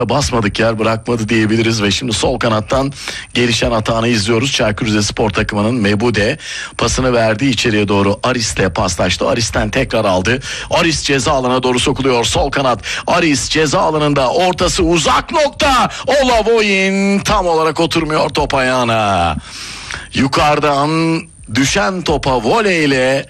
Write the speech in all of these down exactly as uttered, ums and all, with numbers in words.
basmadık yer bırakmadı diyebiliriz ve şimdi sol kanattan gelişen atağını izliyoruz. Çaykur Rizespor takımının Mebude pasını verdi içeriye doğru, Aris'le paslaştı. Aris'ten tekrar aldı. Aris ceza alanına doğru sokuluyor. Sol kanat Aris ceza alanında, ortası uzak nokta. Olavoyin tam olarak oturmuyor top ayağına. Yukarıdan düşen topa voleyle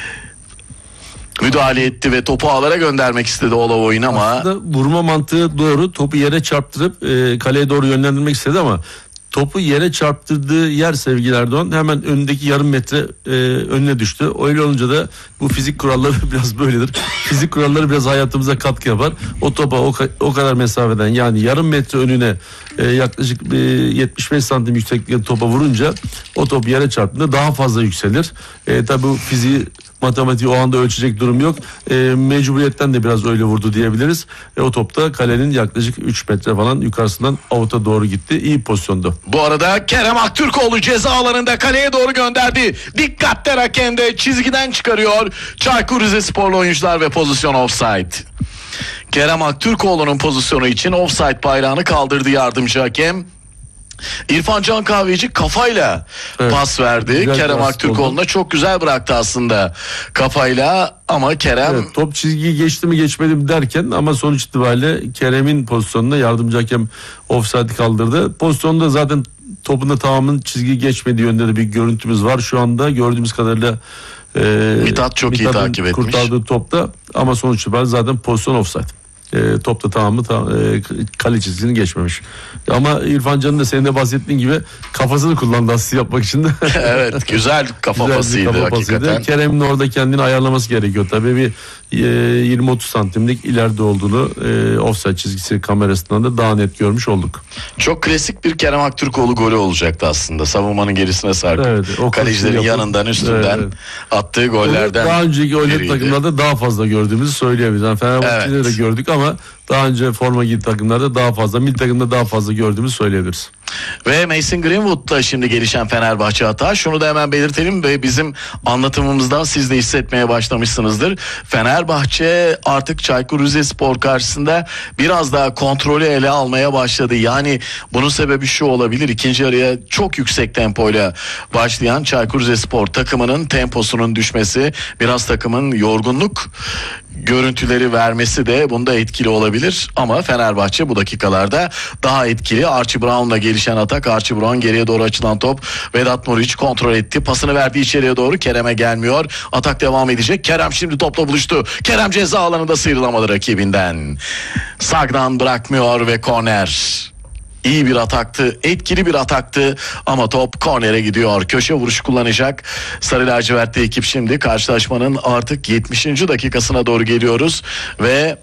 müdahale etti ve topu ağlara göndermek istedi Olavoyin ama aslında vurma mantığı doğru. Topu yere çarptırıp e, kaleye doğru yönlendirmek istedi ama topu yere çarptırdığı yer sevgili Erdoğan hemen önündeki yarım metre e, önüne düştü. Öyle olunca da bu fizik kuralları biraz böyledir. Fizik kuralları biraz hayatımıza katkı yapar. O topa o, o kadar mesafeden, yani yarım metre önüne e, yaklaşık e, yetmiş beş santim yükseklikte topa vurunca o top yere çarptığında daha fazla yükselir. E, tabi bu fiziği, matematiği o anda ölçecek durum yok. E, mecburiyetten de biraz öyle vurdu diyebiliriz. E, o top da kalenin yaklaşık üç metre falan yukarısından avuta doğru gitti. İyi pozisyondu. Bu arada Kerem Aktürkoğlu ceza alanında kaleye doğru gönderdi. Dikkatle hakem de çizgiden çıkarıyor. Çaykur Rizesporlu oyuncular ve pozisyon offside. Kerem Aktürkoğlu'nun pozisyonu için offside bayrağını kaldırdı yardımcı hakem. İrfan Can Kahveci kafayla evet, pas verdi. Kerem Aktürkoğlu'na çok güzel bıraktı aslında kafayla ama Kerem... Evet, top çizgiyi geçti mi geçmedi mi derken ama sonuç itibariyle Kerem'in pozisyonuna yardımcı hakem offside kaldırdı. Pozisyonda zaten topun da tamamının çizgiyi geçmediği yönde de bir görüntümüz var. Şu anda gördüğümüz kadarıyla e, Mithat çok iyi takip etmiş. Kurtardığı topta ama sonuç itibariyle zaten pozisyon offside. E, topta tamamı tam, e, kale çizgisini geçmemiş. Ama İrfan Can'ın da senin de bahsettiğin gibi kafasını kullandı asist yapmak için de. Evet, güzel kafa güzel pasıydı kafa hakikaten. Pasıydı. Kerem'in orada kendini ayarlaması gerekiyor. Tabii bir e, yirmi otuz santimlik ileride olduğunu e, offside çizgisi kamerasından da daha net görmüş olduk. Çok klasik bir Kerem Aktürkoğlu golü olacaktı aslında. Savunmanın gerisine sarkıp evet, kalecilerin yapıp, yanından üstünden evet, attığı gollerden. Daha önceki oynadığı takımlarda daha fazla gördüğümüzü söyleyebiliriz. Yani Fenerbahçe'de evet, de gördük ama daha önce forma giydiği takımlarda daha fazla, milli takımda daha fazla gördüğümüzü söyleyebiliriz. Ve Mason Greenwood'da şimdi gelişen Fenerbahçe hata. Şunu da hemen belirtelim ve bizim anlatımımızdan siz de hissetmeye başlamışsınızdır. Fenerbahçe artık Çaykur Rizespor karşısında biraz daha kontrolü ele almaya başladı. Yani bunun sebebi şu olabilir: İkinci yarıya çok yüksek tempoyla başlayan Çaykur Rizespor takımının temposunun düşmesi, biraz takımın yorgunluk görüntüleri vermesi de bunda etkili olabilir. Ama Fenerbahçe bu dakikalarda daha etkili. Archie Brown'la gelişen atak. Archie Brown geriye doğru açılan top. Vedat Muriç kontrol etti. Pasını verdi içeriye doğru. Kerem'e gelmiyor. Atak devam edecek. Kerem şimdi topla buluştu. Kerem ceza alanında sıyrılamadı rakibinden. Sagdan bırakmıyor ve korner. İyi bir ataktı, etkili bir ataktı ama top kornere gidiyor. Köşe vuruşu kullanacak Sarı lacivertli ekip şimdi. Karşılaşmanın artık yetmişinci dakikasına doğru geliyoruz ve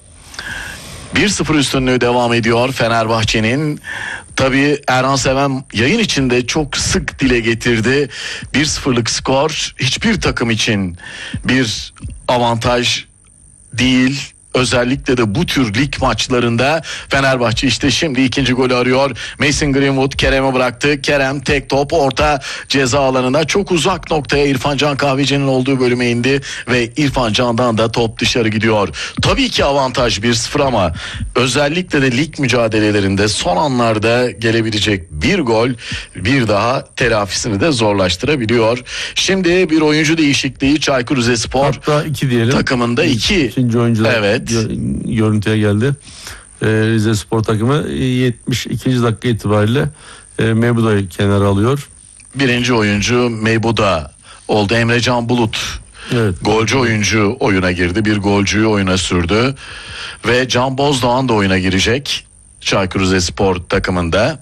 bir sıfır üstünlüğü devam ediyor Fenerbahçe'nin. Tabii Erhan Seven yayın içinde çok sık dile getirdi. bir sıfırlık skor hiçbir takım için bir avantaj değil. Özellikle de bu tür lig maçlarında Fenerbahçe işte şimdi ikinci golü arıyor. Mason Greenwood Kerem'e bıraktı. Kerem tek top orta ceza alanına, çok uzak noktaya İrfan Can Kahveci'nin olduğu bölüme indi ve İrfan Can'dan da top dışarı gidiyor. Tabii ki avantaj bir sıfır ama özellikle de lig mücadelelerinde son anlarda gelebilecek bir gol bir daha telafisini de zorlaştırabiliyor. Şimdi bir oyuncu değişikliği Çaykur Rizespor hatta iki diyelim. Takımında iki. İkinci oyuncular. Evet. Görüntüye geldi. Ee, Rizespor takımı yetmiş ikinci dakika itibariyle e, Mebuda'yı kenara alıyor. Birinci oyuncu Mebuda oldu. Emrecan Bulut. Evet. Golcü oyuncu oyuna girdi. Bir golcüyü oyuna sürdü. Ve Can Bozdoğan da oyuna girecek Çaykur Rizespor takımında.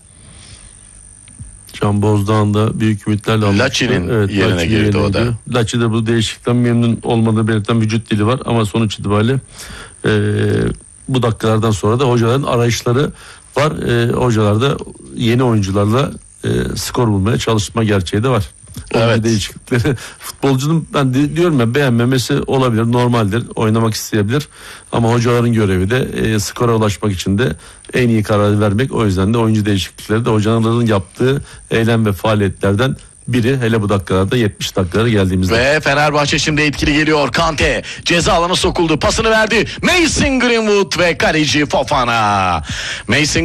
Can Bozdoğan da büyük ümitlerle almıştı. Laçi'nin evet, yerine Laçi girdi yerine o da. Laçi de bu değişiklikten memnun olmadığı belirten vücut dili var ama sonuç itibariyle e, bu dakikalardan sonra da hocaların arayışları var. E, hocalar da yeni oyuncularla e, skor bulmaya çalışma gerçeği de var. Evet. Değişiklikleri futbolcunun ben de, diyorum ya beğenmemesi olabilir, normaldir, oynamak isteyebilir ama hocaların görevi de e, skora ulaşmak için de en iyi kararı vermek. O yüzden de oyuncu değişiklikleri de hocaların yaptığı eylem ve faaliyetlerden biri, hele bu dakikalarda yetmiş dakikalara geldiğimizde. Ve Fenerbahçe şimdi etkili geliyor. Kante ceza alanı sokuldu. Pasını verdi. Mason Greenwood ve kaleci Fofana. Mason